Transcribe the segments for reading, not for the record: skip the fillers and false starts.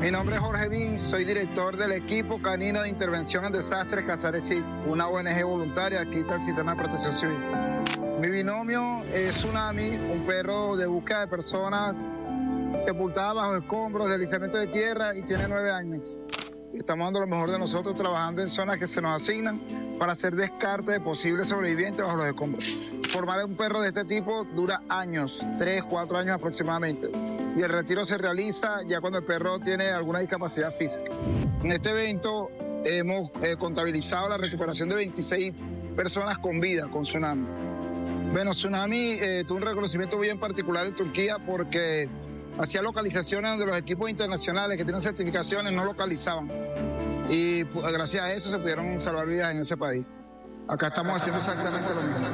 Mi nombre es Jorge Bin, soy director del equipo canino de intervención en desastres Casares, una ONG voluntaria aquí del Sistema de Protección Civil. Mi binomio es Tsunami, un perro de búsqueda de personas sepultadas bajo escombros, deslizamiento de tierra, y tiene 9 años. Estamos dando lo mejor de nosotros trabajando en zonas que se nos asignan para hacer descarte de posibles sobrevivientes bajo los escombros. Formar un perro de este tipo dura años, 3, 4 años aproximadamente. Y el retiro se realiza ya cuando el perro tiene alguna discapacidad física. En este evento hemos contabilizado la recuperación de 26 personas con vida con Tsunami. Bueno, Tsunami tuvo un reconocimiento bien particular en Turquía porque hacía localizaciones donde los equipos internacionales que tienen certificaciones no localizaban. Y pues, gracias a eso se pudieron salvar vidas en ese país. Acá estamos haciendo exactamente lo mismo.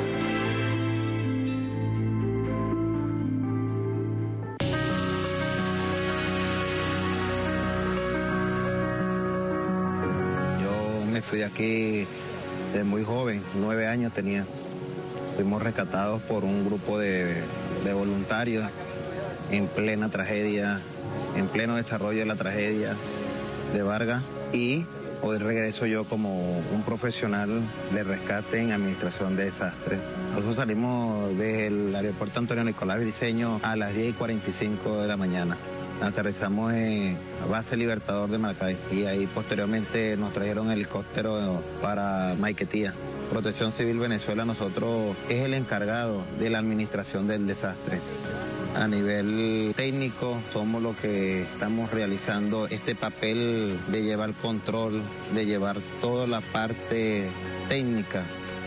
Yo me fui de aquí de muy joven, 9 años tenía. Fuimos rescatados por un grupo de voluntarios en plena tragedia, en pleno desarrollo de la tragedia de Vargas, y hoy regreso yo como un profesional de rescate en administración de desastres. Nosotros salimos del aeropuerto Antonio Nicolás Briceño a las 10:45 de la mañana. Aterrizamos en base Libertador de Maracay y ahí posteriormente nos trajeron helicóptero para Maiquetía. Protección Civil Venezuela nosotros es el encargado de la administración del desastre. A nivel técnico somos los que estamos realizando este papel de llevar control, de llevar toda la parte técnica.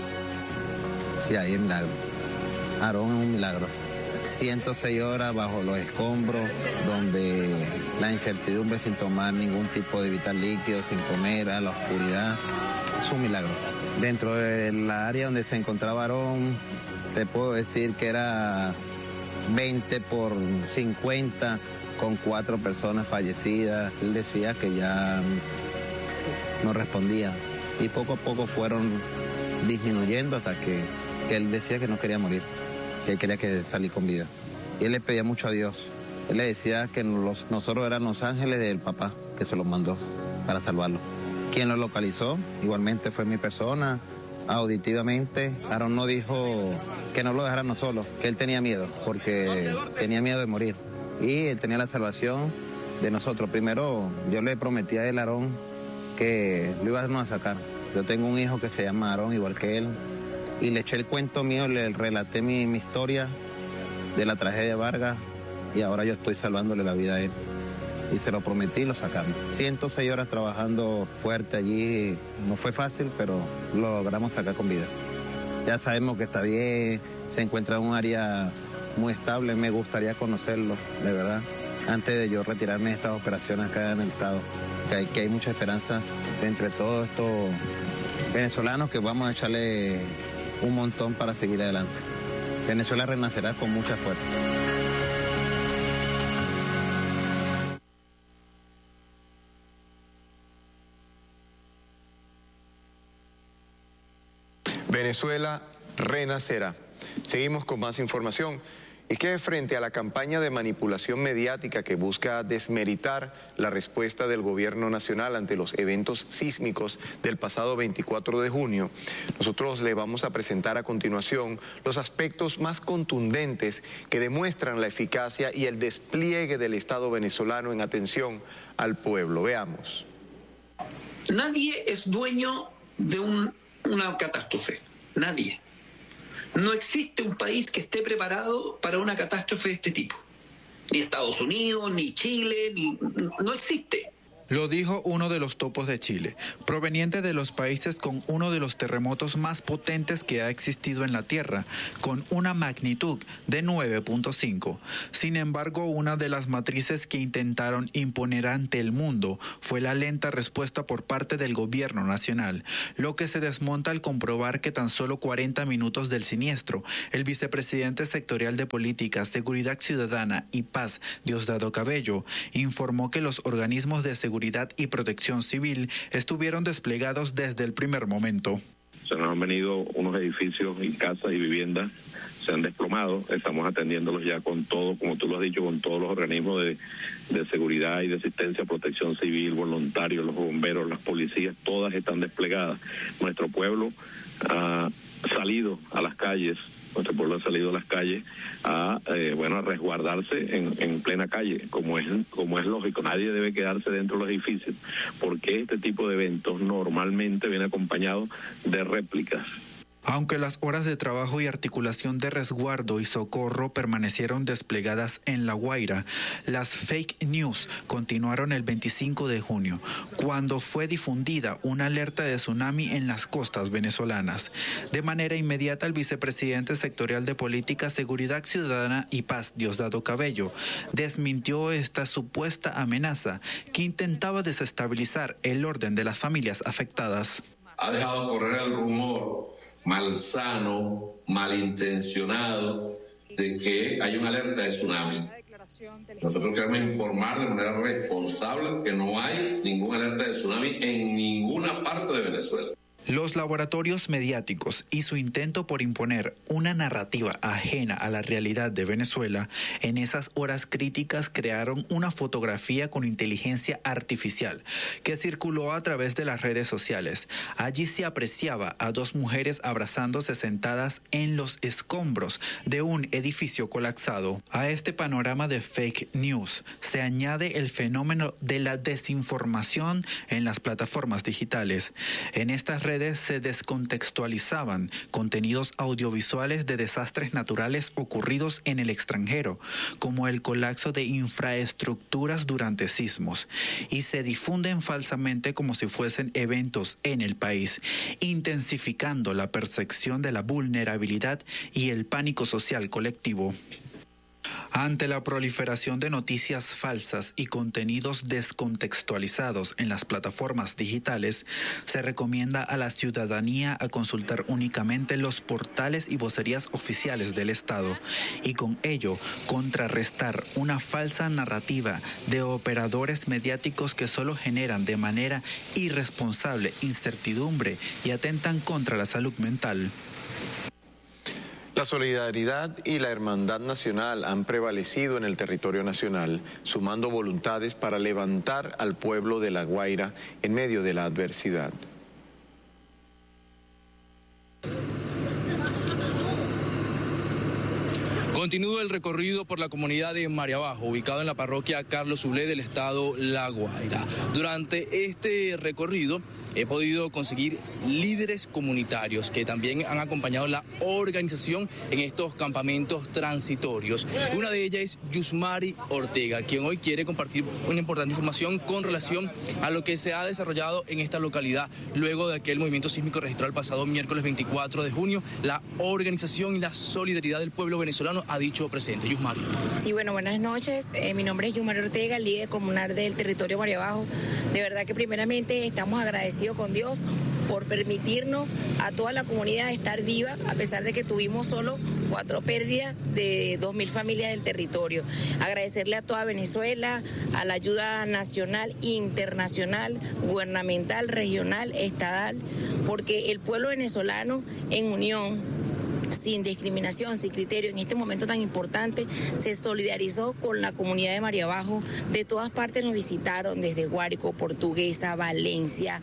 Sí, ahí es milagro. Aarón es un milagro. 106 horas bajo los escombros, donde la incertidumbre sin tomar ningún tipo de vital líquido, sin comer, a la oscuridad, es un milagro. Dentro de la área donde se encontraba Aarón, te puedo decir que era 20 por 50, con 4 personas fallecidas. Él decía que ya no respondía y poco a poco fueron disminuyendo hasta que él decía que no quería morir, que él quería salir con vida. Y él le pedía mucho a Dios. Él le decía que nosotros éramos los ángeles del papá que se los mandó para salvarlo. Quien lo localizó igualmente fue mi persona. Auditivamente, Aarón no dijo que no lo dejáramos solo, que él tenía miedo, porque tenía miedo de morir. Y él tenía la salvación de nosotros. Primero, yo le prometí a él, Aarón, que lo íbamos a sacar. Yo tengo un hijo que se llama Aarón, igual que él, y le eché el cuento mío, le relaté mi historia de la tragedia de Vargas, y ahora yo estoy salvándole la vida a él. Y se lo prometí y lo sacamos. 106 horas trabajando fuerte allí. No fue fácil, pero lo logramos sacar con vida. Ya sabemos que está bien, se encuentra en un área muy estable. Me gustaría conocerlo, de verdad, antes de yo retirarme de estas operaciones acá en el estado. Que hay mucha esperanza entre todos estos venezolanos que vamos a echarle un montón para seguir adelante. Venezuela renacerá con mucha fuerza. Venezuela renacerá. Seguimos con más información. Es que frente a la campaña de manipulación mediática que busca desmeritar la respuesta del gobierno nacional ante los eventos sísmicos del pasado 24 de junio, nosotros le vamos a presentar a continuación los aspectos más contundentes que demuestran la eficacia y el despliegue del Estado venezolano en atención al pueblo. Veamos. Nadie es dueño de una catástrofe, nadie. No existe un país que esté preparado para una catástrofe de este tipo. Ni Estados Unidos, ni Chile, no existe. Lo dijo uno de los topos de Chile, proveniente de los países con uno de los terremotos más potentes que ha existido en la Tierra, con una magnitud de 9.5. Sin embargo, una de las matrices que intentaron imponer ante el mundo fue la lenta respuesta por parte del gobierno nacional, lo que se desmonta al comprobar que tan solo 40 minutos del siniestro, el vicepresidente sectorial de Política, Seguridad Ciudadana y Paz, Diosdado Cabello, informó que los organismos de seguridad y protección civil estuvieron desplegados desde el primer momento. Se nos han venido unos edificios y casas y viviendas, se han desplomado. Estamos atendiéndolos ya con todo, como tú lo has dicho, con todos los organismos de seguridad y de asistencia, protección civil, voluntarios, los bomberos, las policías, todas están desplegadas. Nuestro pueblo ha salido a las calles. Nuestro pueblo ha salido a las calles a resguardarse en plena calle, como es lógico. Nadie debe quedarse dentro de los edificios, porque este tipo de eventos normalmente viene acompañado de réplicas. Aunque las horas de trabajo y articulación de resguardo y socorro permanecieron desplegadas en La Guaira, las fake news continuaron el 25 de junio, cuando fue difundida una alerta de tsunami en las costas venezolanas. De manera inmediata, el vicepresidente sectorial de Política, Seguridad Ciudadana y Paz, Diosdado Cabello, desmintió esta supuesta amenaza que intentaba desestabilizar el orden de las familias afectadas. Ha dejado correr el rumor malsano, malintencionado, de que hay una alerta de tsunami. Nosotros queremos informar de manera responsable que no hay ninguna alerta de tsunami en ninguna parte de Venezuela. Los laboratorios mediáticos y su intento por imponer una narrativa ajena a la realidad de Venezuela en esas horas críticas crearon una fotografía con inteligencia artificial que circuló a través de las redes sociales. Allí se apreciaba a dos mujeres abrazándose sentadas en los escombros de un edificio colapsado. A este panorama de fake news se añade el fenómeno de la desinformación en las plataformas digitales. En estas redes se descontextualizaban contenidos audiovisuales de desastres naturales ocurridos en el extranjero, como el colapso de infraestructuras durante sismos, y se difunden falsamente como si fuesen eventos en el país, intensificando la percepción de la vulnerabilidad y el pánico social colectivo. Ante la proliferación de noticias falsas y contenidos descontextualizados en las plataformas digitales, se recomienda a la ciudadanía a consultar únicamente los portales y vocerías oficiales del Estado y con ello contrarrestar una falsa narrativa de operadores mediáticos que solo generan de manera irresponsable incertidumbre y atentan contra la salud mental. La solidaridad y la hermandad nacional han prevalecido en el territorio nacional, sumando voluntades para levantar al pueblo de La Guaira en medio de la adversidad. Continúa el recorrido por la comunidad de Mariabajo, ubicado en la parroquia Carlos Zulé del estado La Guaira. Durante este recorrido he podido conseguir líderes comunitarios que también han acompañado la organización en estos campamentos transitorios. Una de ellas es Yusmari Ortega, quien hoy quiere compartir una importante información con relación a lo que se ha desarrollado en esta localidad luego de aquel movimiento sísmico registrado el pasado miércoles 24 de junio. La organización y la solidaridad del pueblo venezolano ha dicho presente. Yusmari. Sí, bueno, buenas noches. Mi nombre es Yusmari Ortega, líder comunal del territorio Mariabajo. De verdad que primeramente estamos agradecidos con Dios por permitirnos a toda la comunidad estar viva, a pesar de que tuvimos solo 4 pérdidas de 2.000 familias del territorio. Agradecerle a toda Venezuela, a la ayuda nacional, internacional, gubernamental, regional, estatal, porque el pueblo venezolano en unión, sin discriminación, sin criterio, en este momento tan importante, se solidarizó con la comunidad de Mariabajo. De todas partes nos visitaron, desde Guárico, Portuguesa, Valencia,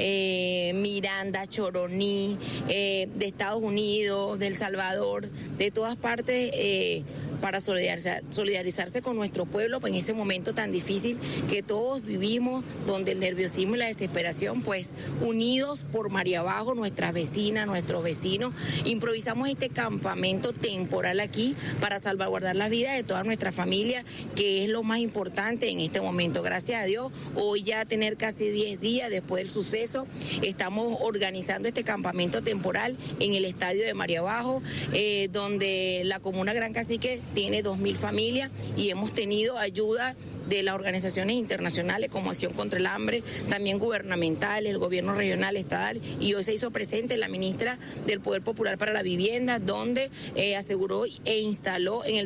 Miranda, Choroní, de Estados Unidos, de El Salvador, de todas partes, para solidarizarse con nuestro pueblo en este momento tan difícil que todos vivimos, donde el nerviosismo y la desesperación, pues unidos por Mariabajo, nuestras vecinas, nuestros vecinos, improvisamos este campamento temporal aquí para salvaguardar la vida de toda nuestra familia, que es lo más importante en este momento. Gracias a Dios, hoy ya tener casi 10 días después del suceso, estamos organizando este campamento temporal en el estadio de Mariabajo, donde la comuna Gran Cacique tiene 2.000 familias y hemos tenido ayuda de las organizaciones internacionales como Acción contra el Hambre, también gubernamentales, el gobierno regional, estatal, y hoy se hizo presente la ministra del Poder Popular para la Vivienda, donde aseguró e instaló en el